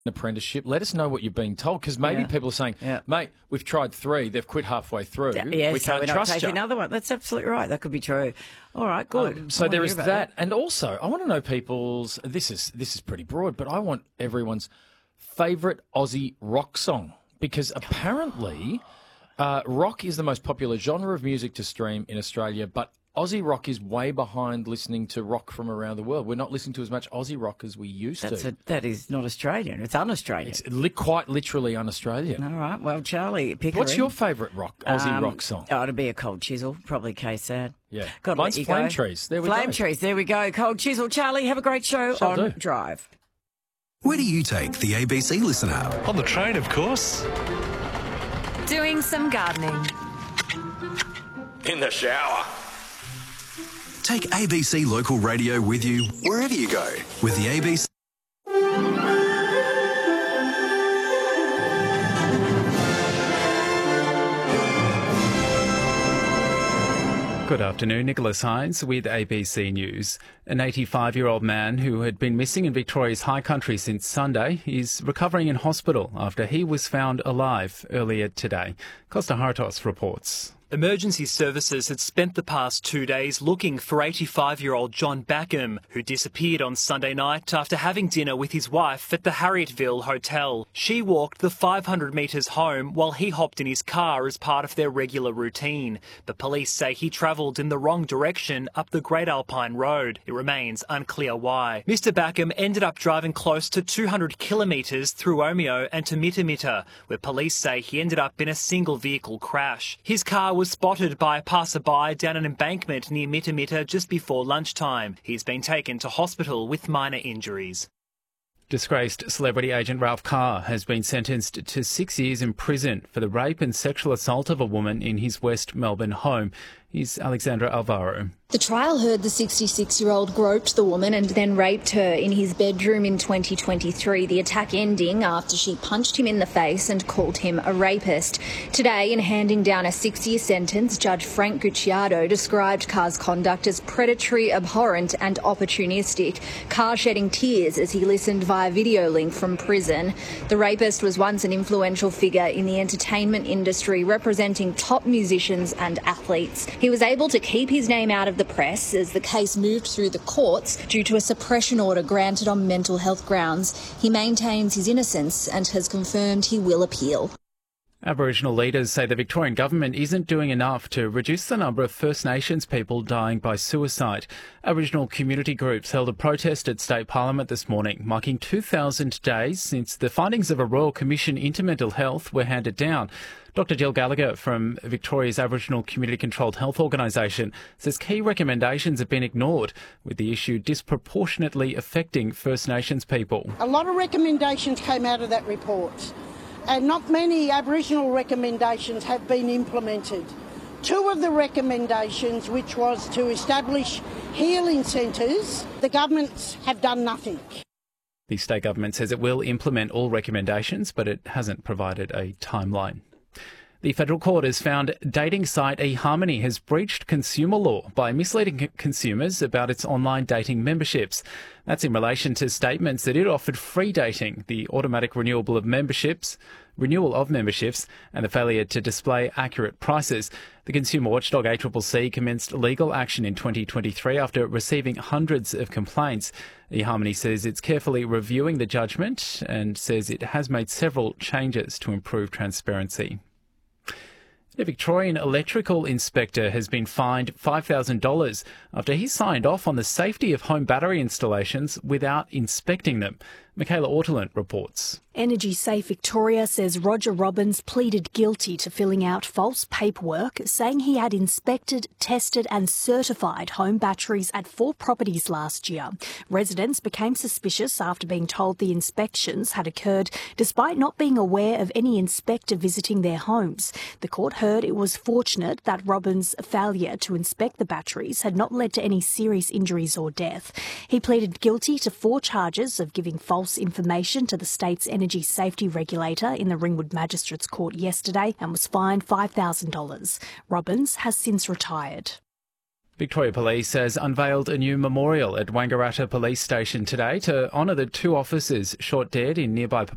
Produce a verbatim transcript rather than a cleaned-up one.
apprenticeship. Let us know what you're being told, because maybe Yeah. people are saying, Yeah. mate, we've tried three, they've quit halfway through. Yeah, we so can't we're not trust taking you. another one. That's absolutely right. That could be true. All right, good. Um, so I there wanna is hear that. about And also, I want to know people's, this is this is pretty broad, but I want everyone's favourite Aussie rock song, because apparently uh, rock is the most popular genre of music to stream in Australia, but Aussie rock is way behind listening to rock from around the world. We're not listening to as much Aussie rock as we used That's to. a, that is not Australian. It's un-Australian. It's li- quite literally un-Australian. All right. Well, Charlie, Pickering. What's your favourite rock Aussie Um, rock song? Oh, it'd be a Cold Chisel, probably K-Sad. Yeah. God, Mine's let you Flame go. Trees. There we Flame go. Trees, there we go. Cold Chisel. Charlie, have a great show Shall on do. Drive. Where do you take the A B C Listen app? On the train, of course. Doing some gardening. In the shower. Take A B C Local Radio with you wherever you go with the A B C. Good afternoon, Nicholas Hines with A B C News. An eighty-five-year-old man who had been missing in Victoria's High Country since Sunday is recovering in hospital after he was found alive earlier today. Costa Hartos reports. Emergency services had spent the past two days looking for eighty-five-year-old John Backham, who disappeared on Sunday night after having dinner with his wife at the Harrietville Hotel. She walked the five hundred metres home while he hopped in his car as part of their regular routine. But police say he travelled in the wrong direction up the Great Alpine Road. It remains unclear why. Mister Backham ended up driving close to two hundred kilometres through Omeo and to Mitamita, where police say he ended up in a single vehicle crash. His car was was spotted by a passerby down an embankment near Mitamita just before lunchtime. He's been taken to hospital with minor injuries. Disgraced celebrity agent Ralph Carr has been sentenced to six years in prison for the rape and sexual assault of a woman in his West Melbourne home. Here's Alexandra Alvaro. The trial heard the sixty-six-year-old groped the woman and then raped her in his bedroom in twenty twenty-three, the attack ending after she punched him in the face and called him a rapist. Today, in handing down a six-year sentence, Judge Frank Gucciardo described Carr's conduct as predatory, abhorrent and opportunistic, Carr shedding tears as he listened via video link from prison. The rapist was once an influential figure in the entertainment industry, representing top musicians and athletes. He was able to keep his name out of the press as the case moved through the courts due to a suppression order granted on mental health grounds. He maintains his innocence and has confirmed he will appeal. Aboriginal leaders say the Victorian government isn't doing enough to reduce the number of First Nations people dying by suicide. Aboriginal community groups held a protest at State Parliament this morning, marking two thousand days since the findings of a Royal Commission into mental health were handed down. Doctor Jill Gallagher from Victoria's Aboriginal Community Controlled Health Organisation says key recommendations have been ignored, with the issue disproportionately affecting First Nations people. A lot of recommendations came out of that report, and not many Aboriginal recommendations have been implemented. Two of the recommendations, which was to establish healing centres, the governments have done nothing. The state government says it will implement all recommendations, but it hasn't provided a timeline. The federal court has found dating site eHarmony has breached consumer law by misleading c- consumers about its online dating memberships. That's in relation to statements that it offered free dating, the automatic renewal of memberships, renewal of memberships, and the failure to display accurate prices. The consumer watchdog A C C C commenced legal action in twenty twenty-three after receiving hundreds of complaints. eHarmony says it's carefully reviewing the judgment and says it has made several changes to improve transparency. A Victorian electrical inspector has been fined five thousand dollars after he signed off on the safety of home battery installations without inspecting them. Michaela Ortolant reports. Energy Safe Victoria says Roger Robbins pleaded guilty to filling out false paperwork, saying he had inspected, tested and certified home batteries at four properties last year. Residents became suspicious after being told the inspections had occurred despite not being aware of any inspector visiting their homes. The court heard it was fortunate that Robbins' failure to inspect the batteries had not led to any serious injuries or death. He pleaded guilty to four charges of giving false information to the state's energy safety regulator in the Ringwood Magistrates Court yesterday and was fined five thousand dollars. Robbins has since retired. Victoria Police has unveiled a new memorial at Wangaratta Police Station today to honour the two officers shot dead in nearby